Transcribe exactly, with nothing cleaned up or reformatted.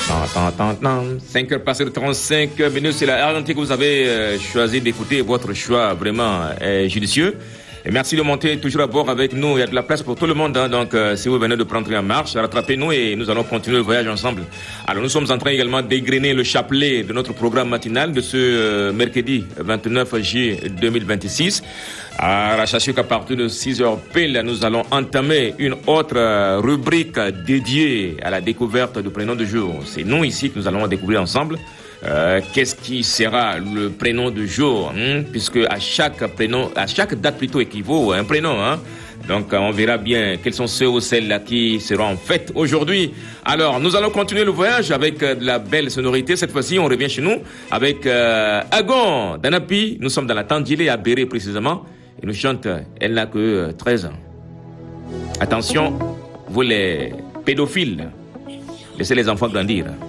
cinq heures passées de trente-cinq minutes, c'est la R T que vous avez euh, choisi d'écouter. Votre choix vraiment est judicieux. Et merci de monter toujours à bord avec nous. Il y a de la place pour tout le monde. Hein. Donc, euh, si vous venez de prendre en marche, rattrapez-nous et nous allons continuer le voyage ensemble. Alors, nous sommes en train également d'égrener le chapelet de notre programme matinal de ce euh, mercredi vingt-neuf juillet deux mille vingt-six. Alors, sachez qu'à partir de six heures pile, nous allons entamer une autre rubrique dédiée à la découverte du prénom du jour. C'est nous ici que nous allons découvrir ensemble. Euh, qu'est-ce qui sera le prénom du jour, hein, puisque à chaque prénom, à chaque date plutôt équivaut un prénom, hein. Donc on verra bien quels sont ceux ou celles-là qui seront en fête aujourd'hui. Alors nous allons continuer le voyage avec euh, de la belle sonorité. Cette fois-ci on revient chez nous avec euh, Agon Danapi. Nous sommes dans la Tandjilé à Béré précisément. Et nous chante Elle n'a que euh, treize ans. Attention, vous les pédophiles, laissez les enfants grandir.